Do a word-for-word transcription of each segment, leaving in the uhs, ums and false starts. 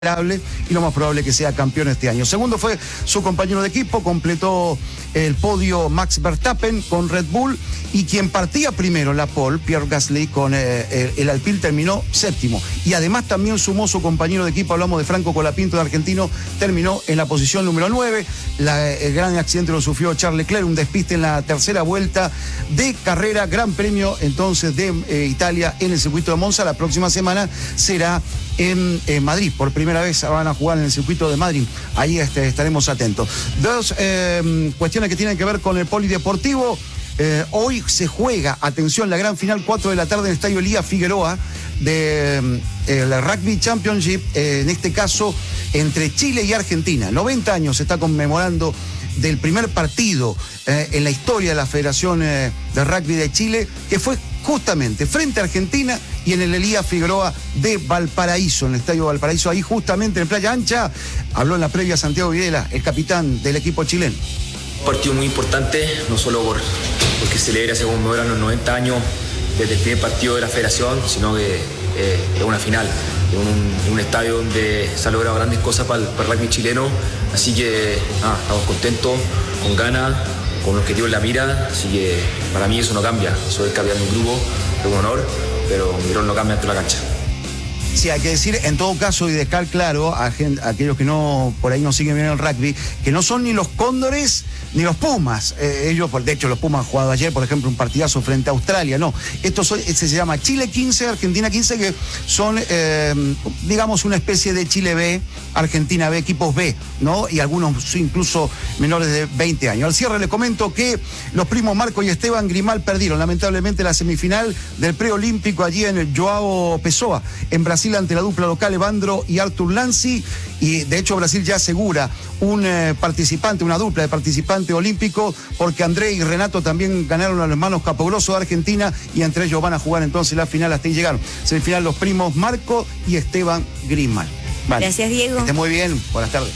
y lo más probable que sea campeón este año. Segundo fue su compañero de equipo, completó el podio Max Verstappen con Red Bull, y quien partía primero en la pole, Pierre Gasly, con eh, el, el Alpine, terminó séptimo. Y además también sumó su compañero de equipo, hablamos de Franco Colapinto, de argentino, terminó en la posición número nueve. La, el gran accidente lo sufrió Charles Leclerc, un despiste en la tercera vuelta de carrera, Gran Premio entonces de eh, Italia en el circuito de Monza. La próxima semana será en, en Madrid, por primera vez van a jugar en el circuito de Madrid, ahí este, estaremos atentos. Dos eh, cuestiones que tienen que ver con el polideportivo. Eh, hoy se juega, atención, la gran final, cuatro de la tarde en el Estadio Elías Figueroa de eh, el Rugby Championship, eh, en este caso entre Chile y Argentina. noventa años se está conmemorando del primer partido eh, en la historia de la Federación eh, de Rugby de Chile, que fue justamente frente a Argentina y en el Elías Figueroa de Valparaíso, en el Estadio Valparaíso, ahí justamente en Playa Ancha. Habló en la previa Santiago Videla, el capitán del equipo chileno. Un partido muy importante, no solo por, porque celebra, se conmemoran los noventa años desde el primer partido de la Federación, sino que eh, es una final, es un, un estadio donde se han logrado grandes cosas para el, para el rugby chileno, así que ah, estamos contentos, con ganas, con un objetivo en la mira, así que para mí eso no cambia, soy el capitán de un grupo, es un honor, pero mi rol no cambia dentro de la cancha. Sí, hay que decir, en todo caso, y dejar claro a, gente, a aquellos que no por ahí no siguen bien el rugby, que no son ni los Cóndores ni los Pumas. Eh, ellos, de hecho, los Pumas han jugado ayer, por ejemplo, un partidazo frente a Australia. No, esto son, se llama Chile quince, Argentina quince, que son, eh, digamos, una especie de Chile B, Argentina B, equipos B, ¿no? Y algunos incluso menores de veinte años. Al cierre les comento que los primos Marco y Esteban Grimal perdieron, lamentablemente, la semifinal del preolímpico allí en el Joao Pessoa, en Brasil, ante la dupla local Evandro y Arthur Lanzi, y de hecho Brasil ya asegura un eh, participante, una dupla de participante olímpico, porque André y Renato también ganaron a los hermanos Capogrosso de Argentina, y entre ellos van a jugar entonces la final, hasta ahí llegaron. Semifinal los primos Marco y Esteban Grimal. Vale. Gracias, Diego. Que esté muy bien, buenas tardes.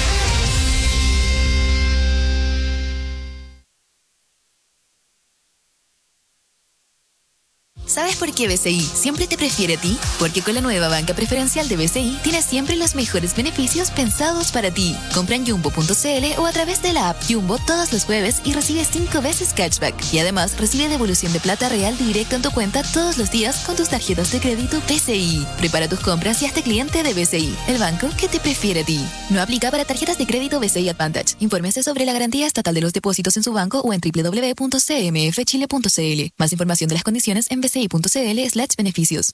¿Sabes por qué B C I siempre te prefiere a ti? Porque con la nueva banca preferencial de B C I tienes siempre los mejores beneficios pensados para ti. Compra en jumbo punto c l o a través de la app Jumbo todos los jueves y recibe cinco veces cashback. Y además recibe devolución de plata real directa en tu cuenta todos los días con tus tarjetas de crédito B C I. Prepara tus compras y hazte cliente de B C I, el banco que te prefiere a ti. No aplica para tarjetas de crédito B C I Advantage. Infórmese sobre la garantía estatal de los depósitos en su banco o en doble u doble u doble u punto c m f chile punto c l. Más información de las condiciones en bci.cl slash beneficios.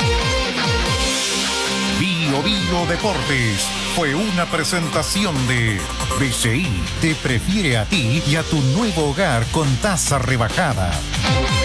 Bio Bio Deportes fue una presentación de B C I te prefiere a ti y a tu nuevo hogar con tasa rebajada.